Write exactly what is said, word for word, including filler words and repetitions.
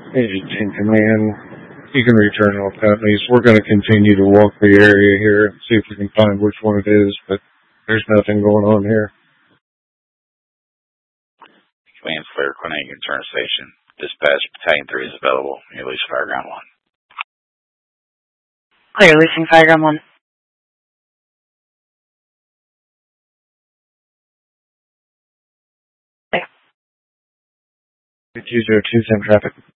Agent in command, you can return all companies. We're going to continue to walk the area here and see if we can find which one it is, but there's nothing going on here. Command Flare, Quinine, return station. Dispatch, Battalion three is available. You release Fireground one. Clear, releasing Fireground one. two zero two, same traffic.